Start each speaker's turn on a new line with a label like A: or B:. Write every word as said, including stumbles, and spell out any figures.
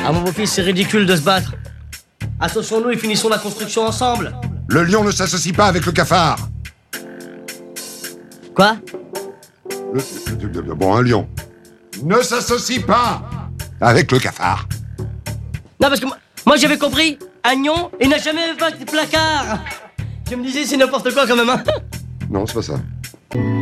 A: Ah mon beau-fils, c'est ridicule de se battre. Associons-nous et finissons la construction ensemble.
B: Le lion ne s'associe pas avec le cafard.
A: Quoi?
B: Le, le- le- bon, un lion ne s'associe pas avec le cafard.
A: Non, parce que moi, moi j'avais compris, Agnon, il n'a jamais fait de placard. Je me disais, c'est n'importe quoi quand même, hein.
B: Non, c'est pas ça.